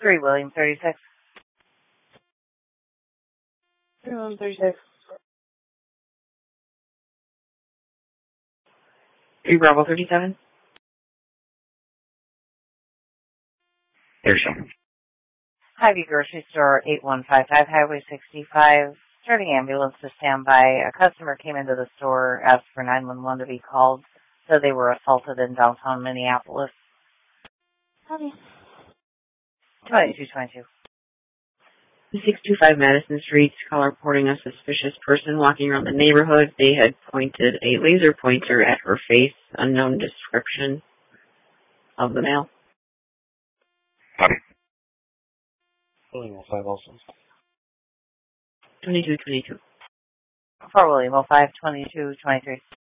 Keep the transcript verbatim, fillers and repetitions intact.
three William thirty-six. three William thirty-six. three Bravo thirty-seven. There's some. Hy-Vee Grocery Store, eight one five five Highway sixty-five. Starting ambulance to stand by. A customer came into the store, asked for nine one one to be called, so they were assaulted in downtown Minneapolis. Honey. twenty-two twenty-two. six two five Madison Street, caller reporting a suspicious person walking around the neighborhood. They had pointed a laser pointer at her face. Unknown description of the male. Copy. William five also. twenty-two twenty-two. For William, oh five twenty-two twenty-three.